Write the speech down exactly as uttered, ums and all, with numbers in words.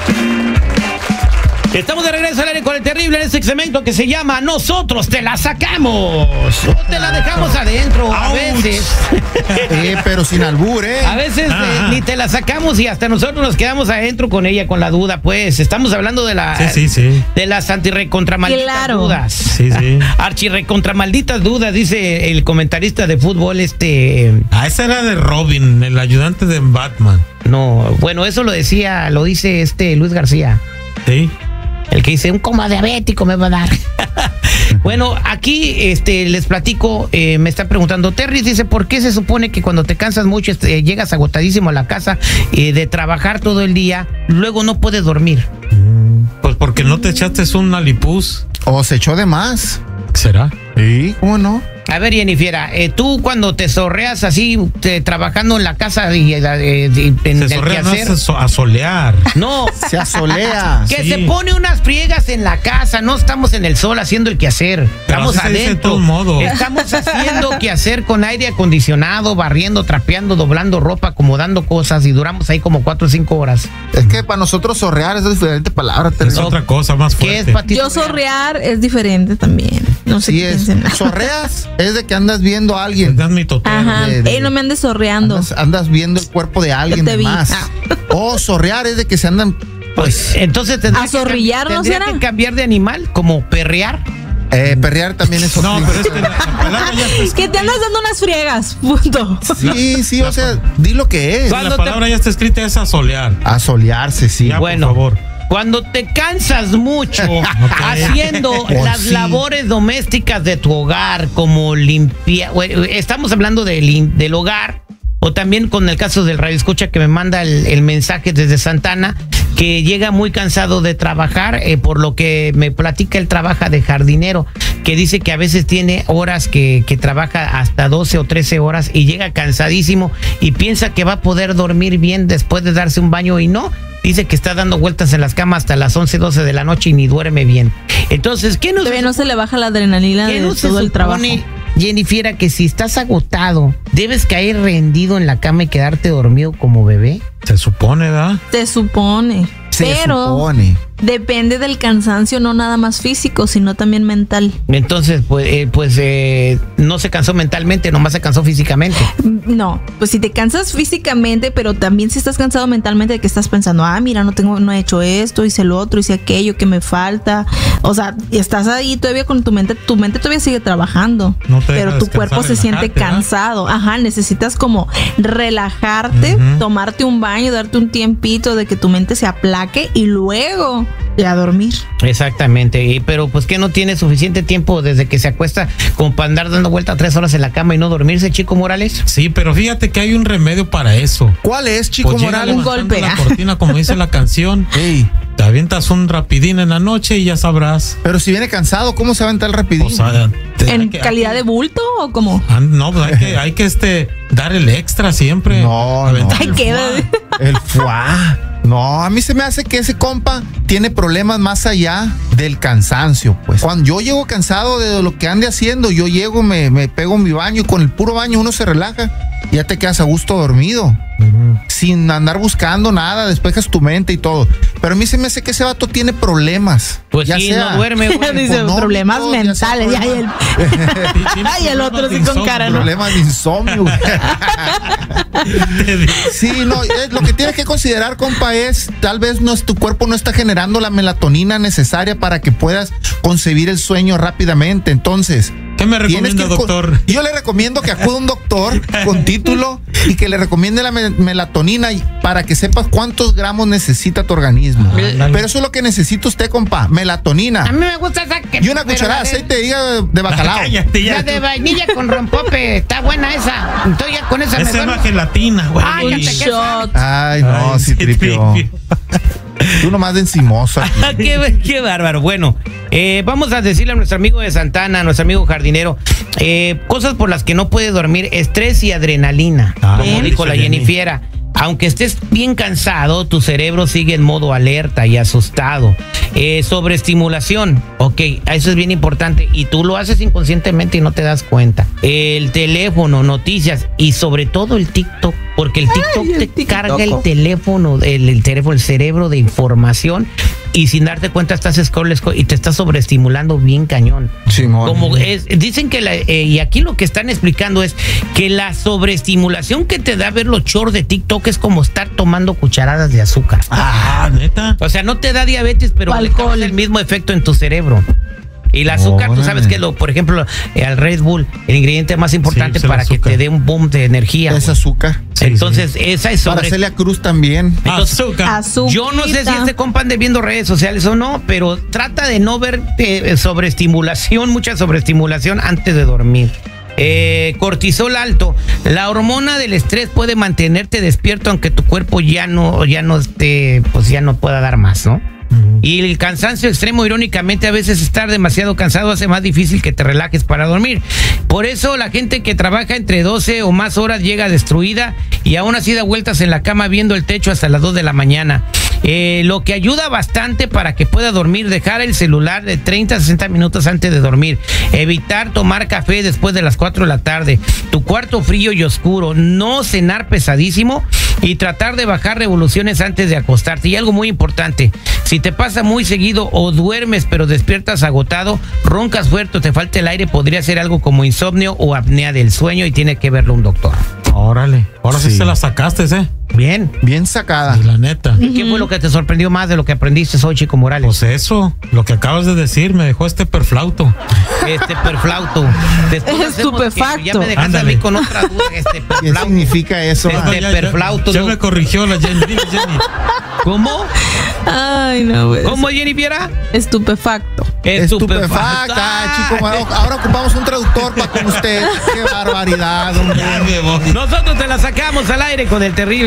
Estamos de regreso al aire con el terrible en este segmento que se llama Nosotros te la sacamos o te la dejamos adentro. A veces. Eh, pero sin albur, ¿eh? A veces eh, ni te la sacamos y hasta nosotros nos quedamos adentro con ella, con la duda, pues. Estamos hablando de la sí, sí, sí. de las antirrecontramalditas Claro. dudas. Sí, sí. Archirrecontramalditas dudas, dice el comentarista de fútbol, este. Ah, esa era de Robin, el ayudante de Batman. No, bueno, eso lo decía, lo dice este Luis García. Sí. El que dice, un coma diabético me va a dar. Bueno, aquí este, les platico, eh, me está preguntando Terry, dice, ¿por qué se supone que cuando te cansas mucho este, llegas agotadísimo a la casa eh, de trabajar todo el día, luego no puedes dormir? Pues porque no te echaste un alipuz. O se echó de más. ¿Será? Sí, ¿cómo no? A ver, Jennifiera, eh, tú cuando te zorreas así, te, trabajando en la casa y eh, eh, en Se el sorrea, no quehacer. es so- a solear. No, Se asolea. que Sí. se pone unas friegas en la casa, no estamos en el sol haciendo el quehacer, Pero estamos así se dice de adentro, todos modos. estamos haciendo quehacer con aire acondicionado, barriendo, trapeando, doblando ropa, acomodando cosas y duramos ahí como cuatro o cinco horas. Es que para nosotros sorrear es diferente palabra. Es Terry. otra cosa más ¿Qué fuerte. es para ti? Yo sorrear es diferente también. No sé Sí qué es. piensen. Sorreas es de que andas viendo a alguien. Das mi totero. Ajá. de- de- Ey, no me andes sorreando. Andas, andas viendo el cuerpo de alguien te de vi. más. Ah. O sorrear es de que se andan, Pues pues, entonces tendría, ¿A zorrillar que, no tendría será? que cambiar de animal, como perrear. eh, perrear también es No, otro. pero es que la, la palabra ya está Que te andas dando unas friegas. Punto. Sí, sí, o sea, di lo que es. ¿Cuándo La te- palabra ya está escrita, es a solear. A solearse, sí. Ya, Bueno, por favor. cuando te cansas mucho haciendo Oh, las sí. labores domésticas de tu hogar, como limpiar, estamos hablando de lim- del hogar, o también con el caso del radio escucha que me manda el, el mensaje desde Santana, que llega muy cansado de trabajar, eh, por lo que me platica, él trabaja de jardinero, que dice que a veces tiene horas que, que trabaja hasta doce o trece horas y llega cansadísimo y piensa que va a poder dormir bien después de darse un baño y no. Dice que está dando vueltas en las camas hasta las once, doce de la noche y ni duerme bien. Entonces, ¿qué nos Todavía no se le baja la adrenalina ¿Qué de no se todo el trabajo. supone, Jennifiera, que si estás agotado, debes caer rendido en la cama y quedarte dormido como bebé? Se supone, ¿verdad? Se supone. Se pero supone. depende del cansancio, no nada más físico, sino también mental. Entonces, pues, eh, pues eh, no se cansó mentalmente, nomás se cansó físicamente. No, pues si te cansas físicamente, pero también si estás cansado mentalmente de que estás pensando, ah, mira, no tengo, no he hecho esto, hice lo otro, hice aquello que me falta. O sea, estás ahí todavía con tu mente, tu mente todavía sigue trabajando, No te pero deja tu descansar, cuerpo se siente relajarte, ¿verdad? cansado. Ajá, necesitas como relajarte, Ujú. tomarte un baño, darte un tiempito de que tu mente se aplaque y luego ya dormir. Exactamente, y, pero pues que no tiene suficiente tiempo desde que se acuesta como para andar dando vueltas tres horas en la cama y no dormirse, Chico Morales. Sí, pero fíjate que hay un remedio para eso. ¿Cuál es, Chico Pues llega Morales? Un levantando golpe. la cortina, como dice la canción. Ey, Te avientas un rapidín en la noche y ya sabrás. pero si viene cansado, ¿cómo se aventa el rapidín? O sea, te- hay ¿En que- calidad de bulto o cómo? Ah, no, pues hay que, hay que este, dar el extra siempre. No, Aventar no. el Ay, qué- fuá. El fuá. No, a mí se me hace que ese compa tiene problemas más allá del cansancio, pues. Cuando yo llego cansado de lo que ande haciendo, yo llego, me, me pego mi baño y con el puro baño uno se relaja y ya te quedas a gusto dormido. Ujú. Sin andar buscando nada, despejas tu mente y todo. Pero a mí se me hace que ese vato tiene problemas. Pues ya sí, sea no duerme, güey. Dice económicos, problemas ya sea mentales. Ya, y el, Sí, tiene Ay, el otro problemas sí de con insomnio. cara, ¿no? problemas de insomnio. Sí, no, es- lo que tienes que considerar, compa, es tal vez no es, tu cuerpo no está generando la melatonina necesaria para que puedas concebir el sueño rápidamente. Entonces, ¿Qué me tienes recomienda, que co- doctor? Yo le recomiendo que acuda a un doctor con título y que le recomiende la me- melatonina y- para que sepas cuántos gramos necesita tu organismo. Ándale. Pero eso es lo que necesita usted, compa, A melatonina. mí me gusta esa que... Y una cucharada de pero aceite de hígado de bacalao. Cállate ya. La de vainilla con rompope, está buena esa. Entonces ya con esa me Esa es duermo. una gelatina, güey. Ay, un ya te- shot. Ay, no, Ay, sí, tripio. tripio. Tú nomás de encimoso aquí. Ah, qué, qué bárbaro. Bueno, eh, vamos a decirle a nuestro amigo de Santana, a nuestro amigo jardinero, eh, cosas por las que no puede dormir, estrés y adrenalina, Ah, como bien. dijo la Jenny. Jennifiera. Aunque estés bien cansado, tu cerebro sigue en modo alerta y asustado. Eh, sobreestimulación, ok, eso es bien importante y tú lo haces inconscientemente y no te das cuenta. El teléfono, noticias y sobre todo el TikTok, porque el TikTok Ay, el te TikTok. carga el teléfono, el, el teléfono, el cerebro de información y sin darte cuenta estás scroll, scroll y te estás sobreestimulando bien cañón. Simón. Como es, dicen que la, eh, y aquí lo que están explicando es que la sobreestimulación que te da ver los shorts de TikTok es como estar tomando cucharadas de azúcar. Ah, neta. O sea, no te da diabetes, pero le Alcohol. causa el mismo efecto en tu cerebro. Y el azúcar, tú Órale. sabes que lo, por ejemplo, eh, al Red Bull, el ingrediente más importante Sí, es el para que azúcar. te dé un boom de energía. Es güey. azúcar. Sí, Entonces, esa es Para sobre. Celia Cruz también. Entonces, Azúcar. Azúcar. Yo no sé si este compa ande viendo redes sociales o no, pero trata de no ver eh, sobreestimulación, mucha sobreestimulación antes de dormir. Eh, cortisol alto. La hormona del estrés puede mantenerte despierto aunque tu cuerpo ya no, ya no esté, pues ya no pueda dar más, ¿no? Y el cansancio extremo, irónicamente, a veces estar demasiado cansado hace más difícil que te relajes para dormir. Por eso la gente que trabaja entre doce o más horas llega destruida y aún así da vueltas en la cama viendo el techo hasta las dos de la mañana. Eh, lo que ayuda bastante para que pueda dormir, dejar el celular de treinta a sesenta minutos antes de dormir, evitar tomar café después de las cuatro de la tarde, tu cuarto frío y oscuro, no cenar pesadísimo y tratar de bajar revoluciones antes de acostarte. Y algo muy importante, si te pasa muy seguido o duermes pero despiertas agotado, roncas fuerte o te falta el aire, podría ser algo como insomnio o apnea del sueño y tiene que verlo un doctor. Órale. Ahora sí, Sí. se la sacaste, ¿eh? Bien. Bien sacada. Y la neta. ¿Y qué fue lo que te sorprendió más de lo que aprendiste hoy, Chico Morales? Pues eso, lo que acabas de decir, me dejó este perflauto. Este perflauto. Después hacemos que- Estupefacto. Ya me dejaste Ándale. a mí con otra duda. Este ¿Qué perflauto. significa eso? Este- ah? Ya- ya- perflauto, Ya ¿no? me corrigió la Jenny. Dile, Jenny. ¿Cómo? Ay, no, güey. ¿Cómo, Jennifer? Estupefacto. Estupefacta, Ah, chico. Ahora ahora ocupamos un traductor para con usted. Qué barbaridad, hombre. Ya me voy. Nosotros te la sacamos al aire con el terrible.